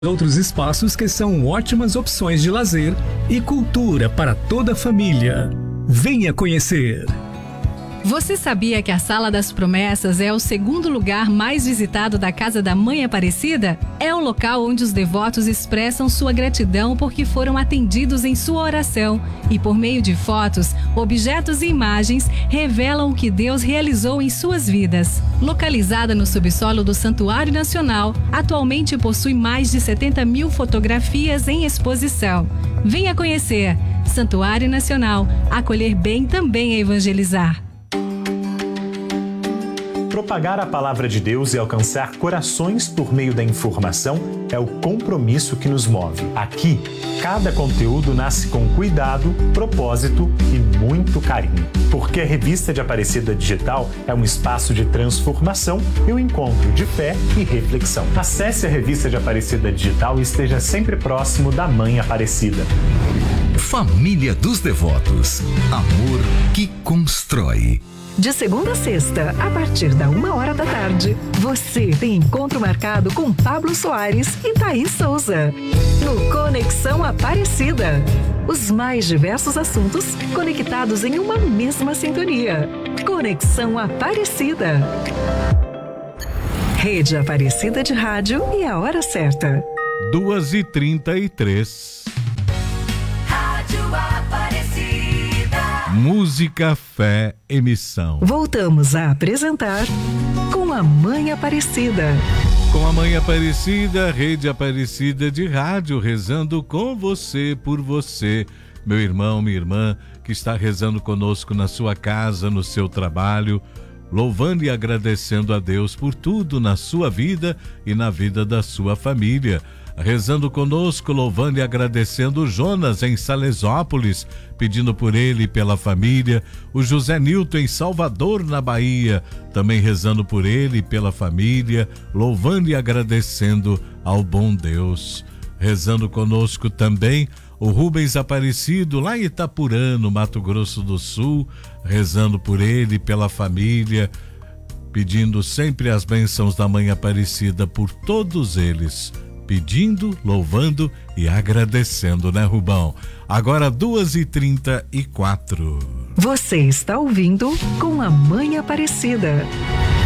Outros espaços que são ótimas opções de lazer e cultura para toda a família. Venha conhecer! Você sabia que a Sala das Promessas é o segundo lugar mais visitado da Casa da Mãe Aparecida? É o local onde os devotos expressam sua gratidão porque foram atendidos em sua oração e, por meio de fotos, objetos e imagens, revelam o que Deus realizou em suas vidas. Localizada no subsolo do Santuário Nacional, atualmente possui mais de 70 mil fotografias em exposição. Venha conhecer! Santuário Nacional. Acolher bem também é evangelizar. Propagar a palavra de Deus e alcançar corações por meio da informação é o compromisso que nos move. Aqui, cada conteúdo nasce com cuidado, propósito e muito carinho. Porque a Revista de Aparecida Digital é um espaço de transformação e um encontro de fé e reflexão. Acesse a Revista de Aparecida Digital e esteja sempre próximo da Mãe Aparecida. Família dos Devotos. Amor que constrói. De segunda a sexta, a partir da 13h, você tem encontro marcado com Pablo Soares e Thaís Souza. No Conexão Aparecida. Os mais diversos assuntos conectados em uma mesma sintonia. Conexão Aparecida. Rede Aparecida de Rádio e a hora certa. 2h33. Música, fé, emissão. Voltamos a apresentar Com a Mãe Aparecida. Com a Mãe Aparecida, Rede Aparecida de Rádio, rezando com você, por você, meu irmão, minha irmã, que está rezando conosco na sua casa, no seu trabalho, louvando e agradecendo a Deus por tudo na sua vida e na vida da sua família. Rezando conosco, louvando e agradecendo o Jonas em Salesópolis, pedindo por ele e pela família. O José Nilton em Salvador, na Bahia, também rezando por ele e pela família, louvando e agradecendo ao bom Deus. Rezando conosco também o Rubens Aparecido, lá em Itapurã, no Mato Grosso do Sul, rezando por ele e pela família, pedindo sempre as bênçãos da Mãe Aparecida por todos eles. Pedindo, louvando e agradecendo, né, Rubão? Agora 2h34. Você está ouvindo Com a Mãe Aparecida.